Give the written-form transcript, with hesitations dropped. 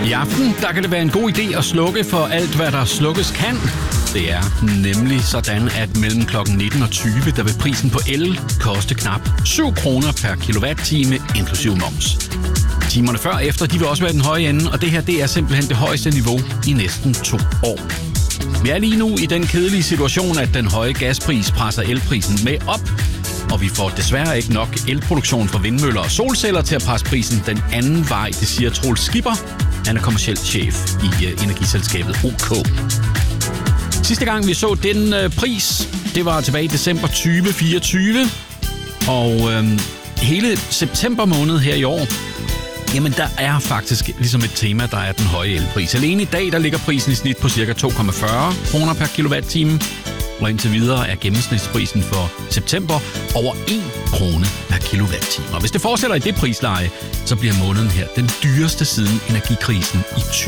I aften, der kan det være en god idé at slukke for alt, hvad der slukkes kan. Det er nemlig sådan, at mellem kl. 19 og 20, der vil prisen på el koste knap 7 kroner per kilowatt-time, inklusiv moms. Timerne før og efter, de vil også være den høje ende, og det her, det er simpelthen det højeste niveau i næsten 2 år. Vi er lige nu i den kedelige situation, at den høje gaspris presser elprisen med op, og vi får desværre ikke nok elproduktion fra vindmøller og solceller til at presse prisen den anden vej, det siger Troels Skipper. Han er kommerciel chef i energiselskabet OK. Sidste gang vi så den pris, det var tilbage i december 2024, og hele september måned her i år, jamen der er faktisk ligesom et tema, der er den høje elpris. Alene i dag, der ligger prisen i snit på ca. 2,40 kroner per kilowatt-time, og indtil videre er gennemsnitsprisen for september over 1 krone per kilowatt-time. Og hvis det fortsætter i det prisleje, så bliver måneden her den dyreste siden energikrisen i 20.